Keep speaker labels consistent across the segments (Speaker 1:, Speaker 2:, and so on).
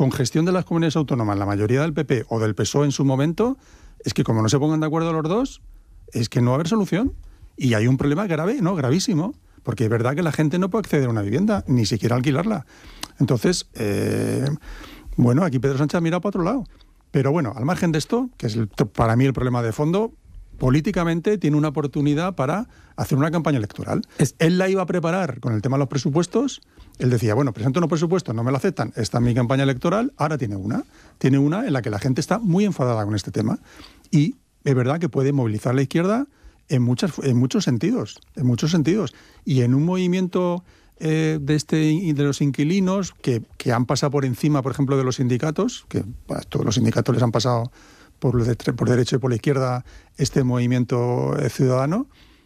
Speaker 1: con gestión de las comunidades autónomas, la mayoría del PP o del PSOE en su momento, es que como no se pongan de acuerdo los dos, es que no va a haber solución. Y hay un problema grave, ¿no? Gravísimo, porque es verdad que la gente no puede acceder a una vivienda, ni siquiera alquilarla. Entonces, bueno, aquí Pedro Sánchez ha mirado para otro lado. Pero bueno, al margen de esto, que es para mí el problema de fondo, políticamente tiene una oportunidad para hacer una campaña electoral. Él la iba a preparar con el tema de los presupuestos. Él decía, bueno, presento unos presupuestos, no me lo aceptan, esta es mi campaña electoral. Ahora tiene una en la que la gente está muy enfadada con este tema. Y es verdad que puede movilizar a la izquierda en muchos sentidos. Y en un movimiento de los inquilinos que han pasado por encima, por ejemplo, de los sindicatos, que todos los sindicatos les han pasado por derecha y por la izquierda este movimiento ciudadano,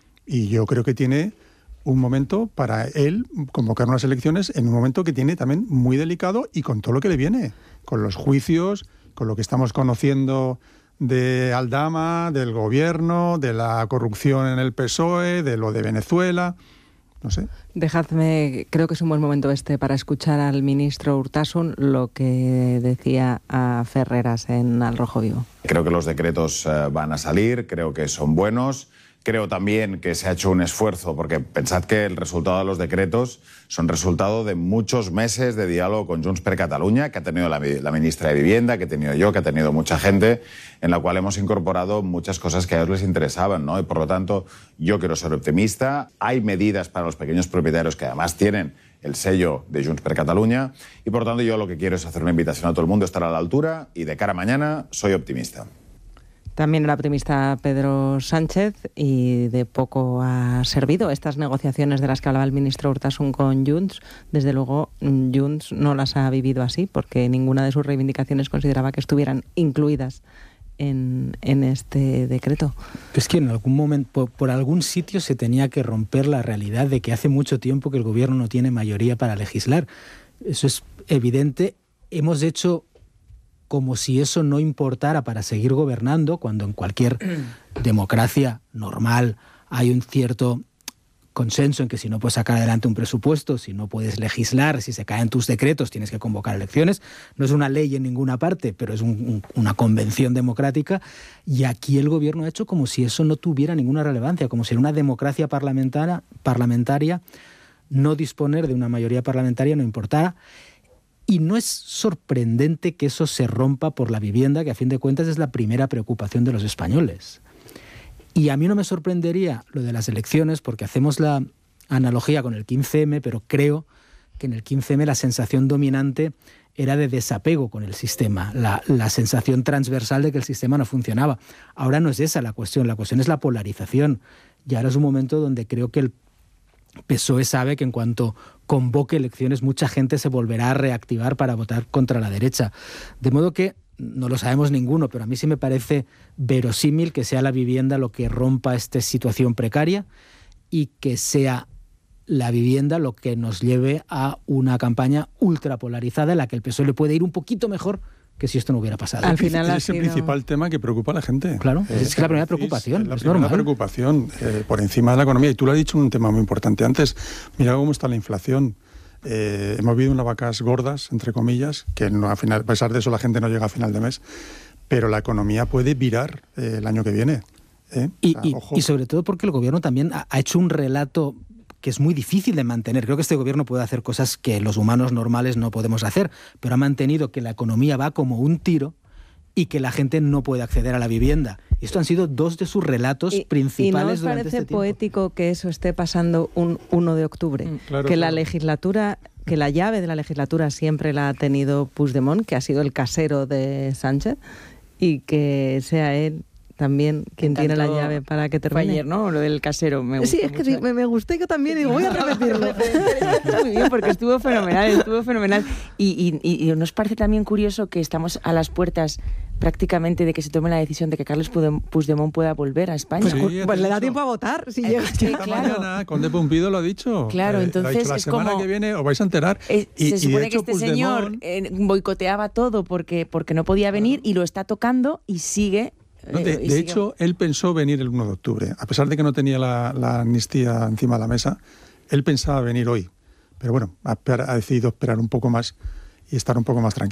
Speaker 1: y yo creo que tiene un momento para él convocar unas elecciones en un momento que tiene también muy delicado y con todo lo que le viene, con los juicios, con lo que estamos conociendo de Aldama, del gobierno, de la corrupción en el PSOE, de lo de Venezuela. No sé.
Speaker 2: Dejadme, creo que es un buen momento para escuchar al ministro Urtasun lo que decía a Ferreras en Al Rojo Vivo.
Speaker 3: Creo que los decretos van a salir, creo que son buenos. Creo también que se ha hecho un esfuerzo, porque pensad que el resultado de los decretos son resultado de muchos meses de diálogo con Junts per Catalunya, que ha tenido la ministra de Vivienda, que he tenido yo, que ha tenido mucha gente, en la cual hemos incorporado muchas cosas que a ellos les interesaban, ¿no? Y por lo tanto, yo quiero ser optimista. Hay medidas para los pequeños propietarios que además tienen el sello de Junts per Catalunya, y por lo tanto yo lo que quiero es hacer una invitación a todo el mundo, estar a la altura, y de cara a mañana soy optimista.
Speaker 2: También era optimista Pedro Sánchez, y de poco ha servido estas negociaciones de las que hablaba el ministro Urtasun con Junts. Desde luego, Junts no las ha vivido así, porque ninguna de sus reivindicaciones consideraba que estuvieran incluidas en este decreto.
Speaker 4: Es que en algún momento, por algún sitio, se tenía que romper la realidad de que hace mucho tiempo que el gobierno no tiene mayoría para legislar. Eso es evidente. Hemos hecho como si eso no importara para seguir gobernando, cuando en cualquier democracia normal hay un cierto consenso en que si no puedes sacar adelante un presupuesto, si no puedes legislar, si se caen tus decretos, tienes que convocar elecciones. No es una ley en ninguna parte, pero es una convención democrática, y aquí el gobierno ha hecho como si eso no tuviera ninguna relevancia, como si en una democracia parlamentaria no disponer de una mayoría parlamentaria no importara. Y no es sorprendente que eso se rompa por la vivienda, que a fin de cuentas es la primera preocupación de los españoles. Y a mí no me sorprendería lo de las elecciones, porque hacemos la analogía con el 15M, pero creo que en el 15M la sensación dominante era de desapego con el sistema, la sensación transversal de que el sistema no funcionaba. Ahora no es esa la cuestión es la polarización. Y ahora es un momento donde creo que el PSOE sabe que en cuanto convoque elecciones mucha gente se volverá a reactivar para votar contra la derecha. De modo que no lo sabemos ninguno, pero a mí sí me parece verosímil que sea la vivienda lo que rompa esta situación precaria, y que sea la vivienda lo que nos lleve a una campaña ultrapolarizada en la que el PSOE le puede ir un poquito mejor que si esto no hubiera pasado.
Speaker 2: Al final
Speaker 1: es el principal tema que preocupa a la gente.
Speaker 4: Claro, es que la primera preocupación,
Speaker 1: es normal. La preocupación por encima de la economía. Y tú lo has dicho un tema muy importante antes. Mira cómo está la inflación. Hemos vivido unas vacas gordas, entre comillas, que no, a pesar de eso la gente no llega a final de mes. Pero la economía puede virar el año que viene.
Speaker 4: Y sobre todo porque el gobierno también ha hecho un relato que es muy difícil de mantener. Creo que este gobierno puede hacer cosas que los humanos normales no podemos hacer, pero ha mantenido que la economía va como un tiro y que la gente no puede acceder a la vivienda. Y esto han sido dos de sus relatos principales durante este tiempo.
Speaker 2: ¿Y no os parece poético que eso esté pasando un 1 de octubre?
Speaker 1: Claro,
Speaker 2: que la legislatura, que la llave de la legislatura siempre la ha tenido Puigdemont, que ha sido el casero de Sánchez, y que sea él también quien tiene la llave para que termine.
Speaker 5: Ayer, ¿no? Lo del casero me gustó.
Speaker 2: Sí, es que me gustó yo también, digo, voy a repetirlo.
Speaker 5: Muy bien, porque estuvo fenomenal. Y nos parece también curioso que estamos a las puertas prácticamente de que se tome la decisión de que Carles Puigdemont pueda volver a España.
Speaker 2: Pues le da tiempo a votar, si llega.
Speaker 5: Claro.
Speaker 1: Mañana, Conde Pumpido lo ha dicho.
Speaker 5: Claro, entonces
Speaker 1: la
Speaker 5: es
Speaker 1: semana
Speaker 5: como
Speaker 1: que viene os vais a enterar.
Speaker 5: Se supone que este
Speaker 1: Puigdemont,
Speaker 5: señor boicoteaba todo porque no podía venir, y lo está tocando y sigue.
Speaker 1: No, de hecho, él pensó venir el 1 de octubre. A pesar de que no tenía la amnistía encima de la mesa, él pensaba venir hoy. Pero bueno, ha decidido esperar un poco más y estar un poco más tranquilo.